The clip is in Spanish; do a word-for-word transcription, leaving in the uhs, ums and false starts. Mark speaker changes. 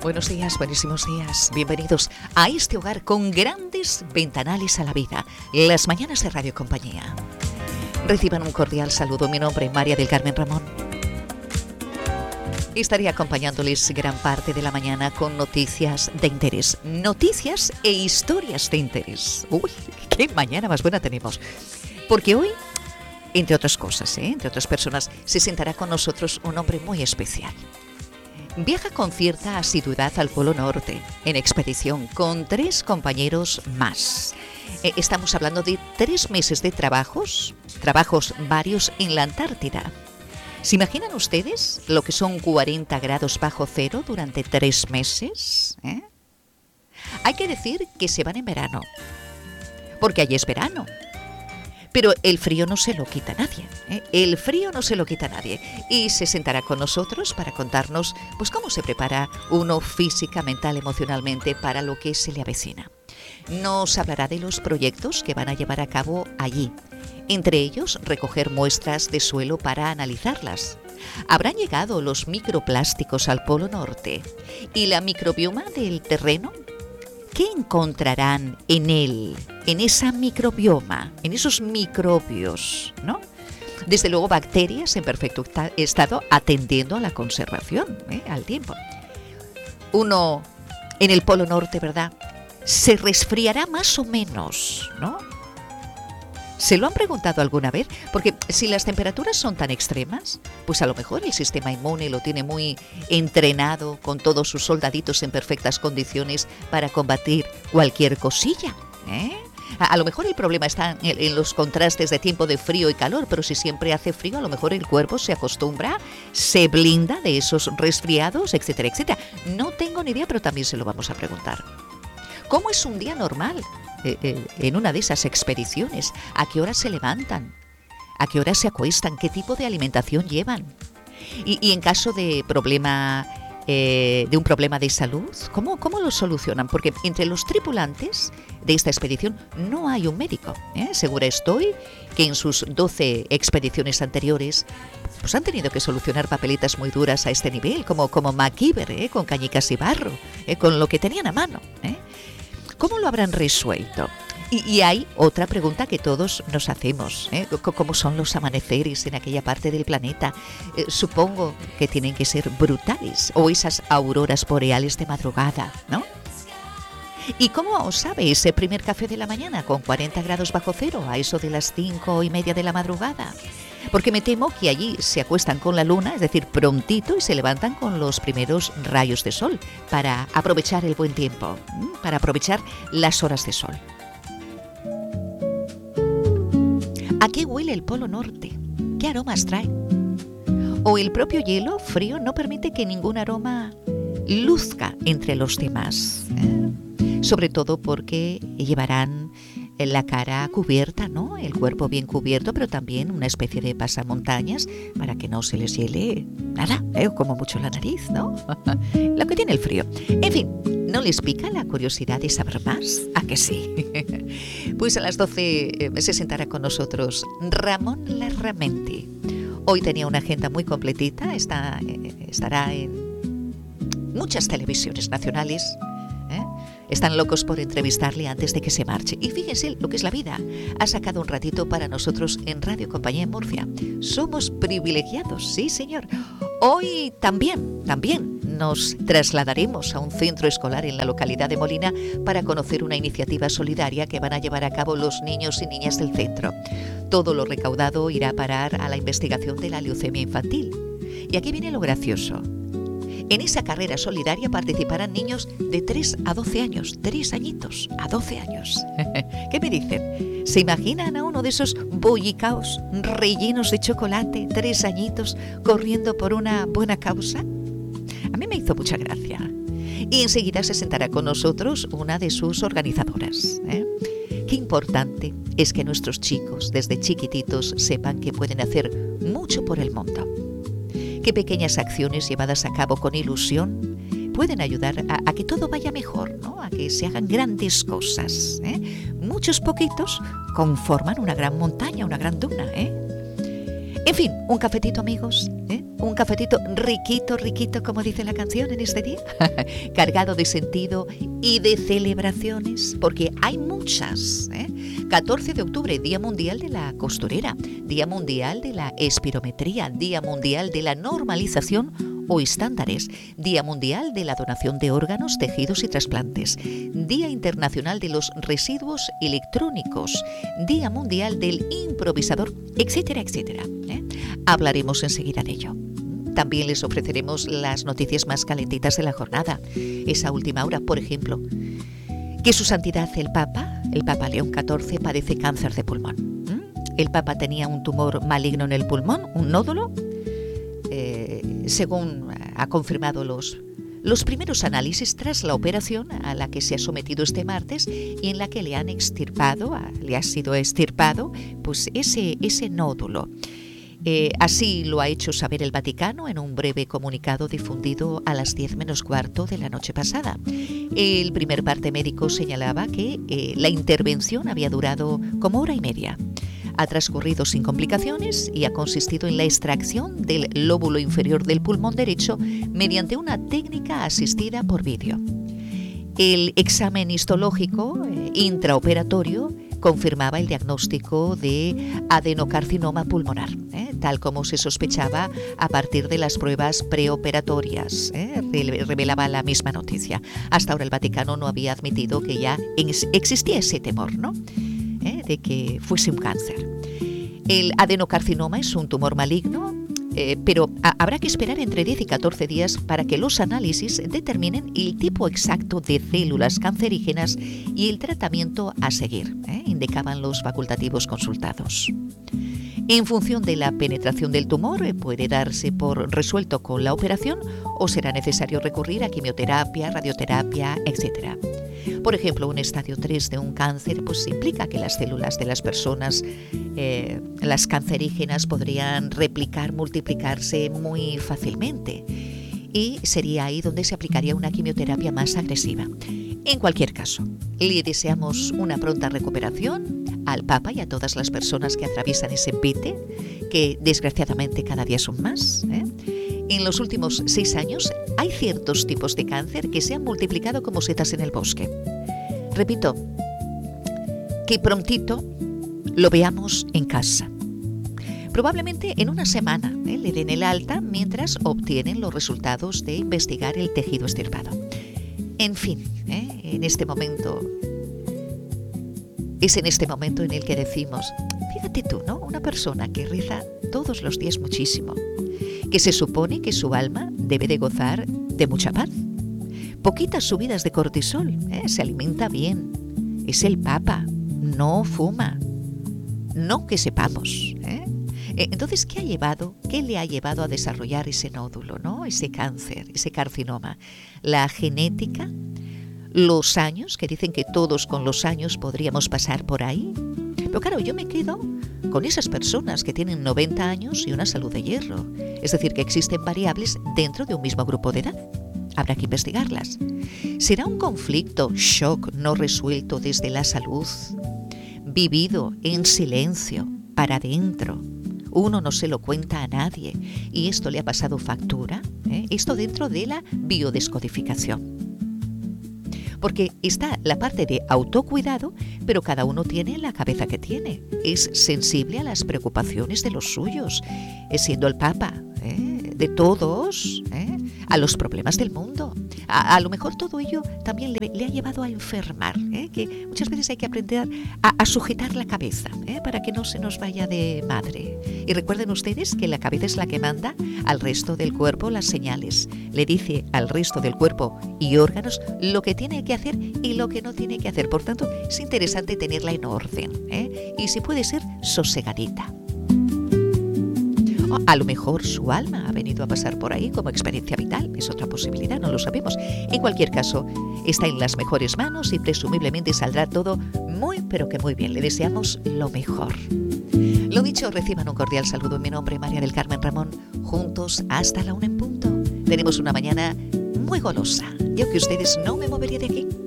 Speaker 1: Buenos días, buenísimos días. Bienvenidos a este hogar con grandes ventanales a la vida. Las mañanas de Radio Compañía. Reciban un cordial saludo. Mi nombre es María del Carmen Ramón. Estaré acompañándoles gran parte de la mañana con noticias de interés. Noticias e historias de interés. Uy, qué mañana más buena tenemos. Porque hoy, entre otras cosas, ¿eh? entre otras personas, se sentará con nosotros un hombre muy especial. Viaja con cierta asiduidad al Polo Norte, en expedición, con tres compañeros más. Eh, estamos hablando de tres meses de trabajos, trabajos varios en la Antártida. ¿Se imaginan ustedes lo que son cuarenta grados bajo cero durante tres meses? ¿Eh? Hay que decir que se van en verano, porque allí es verano. Pero el frío no se lo quita a nadie, ¿eh? El frío no se lo quita a nadie. Y se sentará con nosotros para contarnos pues, cómo se prepara uno física, mental, emocionalmente para lo que se le avecina. Nos hablará de los proyectos que van a llevar a cabo allí. Entre ellos, recoger muestras de suelo para analizarlas. ¿Habrán llegado los microplásticos al Polo Norte? ¿Y la microbioma del terreno? ¿Qué encontrarán en él, en esa microbioma, en esos microbios, ¿no? Desde luego, bacterias en perfecto estado atendiendo a la conservación, ¿eh? al tiempo. Uno en el Polo Norte, ¿verdad? Se resfriará más o menos, ¿no? ¿Se lo han preguntado alguna vez? Porque si las temperaturas son tan extremas, pues a lo mejor el sistema inmune lo tiene muy entrenado con todos sus soldaditos en perfectas condiciones para combatir cualquier cosilla, ¿eh? A, a lo mejor el problema está en, en los contrastes de tiempo de frío y calor, pero si siempre hace frío, a lo mejor el cuerpo se acostumbra, se blinda de esos resfriados, etcétera, etcétera. No tengo ni idea, pero también se lo vamos a preguntar. ¿Cómo es un día normal? Eh, eh, en una de esas expediciones, ¿a qué hora se levantan? ¿A qué hora se acuestan? ¿Qué tipo de alimentación llevan? Y, y en caso de problema, eh, de un problema de salud, ¿cómo, cómo lo solucionan? Porque entre los tripulantes de esta expedición no hay un médico, ¿eh? Segura estoy que en sus doce expediciones anteriores pues han tenido que solucionar papeletas muy duras a este nivel, como, como MacGyver, ¿eh? Con cañicas y barro, ¿eh? Con lo que tenían a mano, ¿eh? ¿Cómo lo habrán resuelto? Y, y hay otra pregunta que todos nos hacemos, ¿eh? ¿Cómo son los amaneceres en aquella parte del planeta? Eh, supongo que tienen que ser brutales, o esas auroras boreales de madrugada, ¿no? ¿Y cómo sabe ese primer café de la mañana con cuarenta grados bajo cero a eso de las cinco y media de la madrugada? Porque me temo que allí se acuestan con la luna, es decir, prontito, y se levantan con los primeros rayos de sol para aprovechar el buen tiempo, para aprovechar las horas de sol. ¿A qué huele el Polo Norte? ¿Qué aromas trae? ¿O el propio hielo frío no permite que ningún aroma luzca entre los demás? ¿Eh? Sobre todo porque llevarán la cara cubierta, ¿no? El cuerpo bien cubierto, pero también una especie de pasamontañas para que no se les hiele nada, ¿eh? Como mucho la nariz, ¿no? Lo que tiene el frío. En fin, ¿no les pica la curiosidad de saber más? ¿A que sí? Pues a las doce eh, se sentará con nosotros Ramón Larramendi. Hoy tenía una agenda muy completita, está, eh, estará en muchas televisiones nacionales. Están locos por entrevistarle antes de que se marche. Y fíjense lo que es la vida. Ha sacado un ratito para nosotros en Radio Compañía en Murcia. Somos privilegiados, sí señor. Hoy también, también nos trasladaremos a un centro escolar en la localidad de Molina para conocer una iniciativa solidaria que van a llevar a cabo los niños y niñas del centro. Todo lo recaudado irá a parar a la investigación de la leucemia infantil. Y aquí viene lo gracioso. En esa carrera solidaria participarán niños de tres a doce años, tres añitos a doce años. ¿Qué me dicen? ¿Se imaginan a uno de esos bollicaos rellenos de chocolate, tres añitos, corriendo por una buena causa? A mí me hizo mucha gracia. Y enseguida se sentará con nosotros una de sus organizadoras, ¿eh? Qué importante es que nuestros chicos, desde chiquititos, sepan que pueden hacer mucho por el mundo. Qué pequeñas acciones llevadas a cabo con ilusión pueden ayudar a, a que todo vaya mejor, ¿no? A que se hagan grandes cosas, ¿eh? Muchos poquitos conforman una gran montaña, una gran duna, ¿eh? En fin, un cafetito, amigos, ¿eh? Un cafetito riquito, riquito, como dice la canción en este día, cargado de sentido y de celebraciones, porque hay muchas. ¿eh? catorce de octubre, Día Mundial de la Costurera, Día Mundial de la Espirometría, Día Mundial de la Normalización o Estándares, Día Mundial de la Donación de Órganos, Tejidos y Trasplantes, Día Internacional de los Residuos Electrónicos, Día Mundial del Improvisador, etcétera, etcétera. ¿eh? Hablaremos enseguida de ello. También les ofreceremos las noticias más calentitas de la jornada. Esa última hora, por ejemplo, que su santidad el Papa, el Papa León catorce, padece cáncer de pulmón. El Papa tenía un tumor maligno en el pulmón, un nódulo, eh, según ha confirmado los, los primeros análisis tras la operación a la que se ha sometido este martes y en la que le han extirpado, le ha sido extirpado, pues ese, ese nódulo. Eh, así lo ha hecho saber el Vaticano en un breve comunicado difundido a las diez menos cuarto de la noche pasada. El primer parte médico señalaba que eh, la intervención había durado como hora y media. Ha transcurrido sin complicaciones y ha consistido en la extracción del lóbulo inferior del pulmón derecho mediante una técnica asistida por vídeo. El examen histológico eh, intraoperatorio confirmaba el diagnóstico de adenocarcinoma pulmonar, ¿eh? tal como se sospechaba a partir de las pruebas preoperatorias, ¿eh? revelaba la misma noticia. Hasta ahora el Vaticano no había admitido que ya existía ese temor, ¿no? ¿Eh? de que fuese un cáncer. El adenocarcinoma es un tumor maligno, eh, pero a- habrá que esperar entre diez y catorce días para que los análisis determinen el tipo exacto de células cancerígenas y el tratamiento a seguir, ¿eh? indicaban los facultativos consultados. En función de la penetración del tumor, eh, puede darse por resuelto con la operación o será necesario recurrir a quimioterapia, radioterapia, etcétera. Por ejemplo, un estadio tres de un cáncer pues, implica que las células de las personas, eh, las cancerígenas, podrían replicar, multiplicarse muy fácilmente y sería ahí donde se aplicaría una quimioterapia más agresiva. En cualquier caso, le deseamos una pronta recuperación al Papa y a todas las personas que atraviesan ese embate, que desgraciadamente cada día son más, ¿eh? En los últimos seis años hay ciertos tipos de cáncer que se han multiplicado como setas en el bosque. Repito, que prontito lo veamos en casa. Probablemente en una semana ¿eh? le den el alta mientras obtienen los resultados de investigar el tejido extirpado. En fin, ¿eh? en este momento, es en este momento en el que decimos, fíjate tú, ¿no? Una persona que reza todos los días muchísimo, que se supone que su alma debe de gozar de mucha paz. Poquitas subidas de cortisol, ¿eh? se alimenta bien, es el Papa, no fuma, no que sepamos. ¿eh? Entonces, ¿qué ha llevado, qué le ha llevado a desarrollar ese nódulo, ¿no? ese cáncer, ese carcinoma? La genética, los años, que dicen que todos con los años podríamos pasar por ahí. Pero claro, yo me quedo con esas personas que tienen noventa años y una salud de hierro. Es decir, que existen variables dentro de un mismo grupo de edad. Habrá que investigarlas. ¿Será un conflicto, shock no resuelto desde la salud, vivido en silencio, para adentro? Uno no se lo cuenta a nadie y esto le ha pasado factura. ¿eh? Esto dentro de la biodescodificación. Porque está la parte de autocuidado, pero cada uno tiene la cabeza que tiene. Es sensible a las preocupaciones de los suyos, es siendo el Papa, ¿eh? de todos, ¿eh? a los problemas del mundo. A, a lo mejor todo ello también le, le ha llevado a enfermar, ¿eh? que muchas veces hay que aprender a, a sujetar la cabeza ¿eh? para que no se nos vaya de madre. Y recuerden ustedes que la cabeza es la que manda al resto del cuerpo las señales. Le dice al resto del cuerpo y órganos lo que tiene que hacer y lo que no tiene que hacer. Por tanto, es interesante tenerla en orden ¿eh? y si puede ser sosegadita. A lo mejor su alma ha venido a pasar por ahí como experiencia vital, es otra posibilidad, no lo sabemos. En cualquier caso, está en las mejores manos y presumiblemente saldrá todo muy, pero que muy bien. Le deseamos lo mejor. Lo dicho, reciban un cordial saludo en mi nombre, María del Carmen Ramón. Juntos hasta la una en punto. Tenemos una mañana muy golosa. Yo que ustedes no me movería de aquí.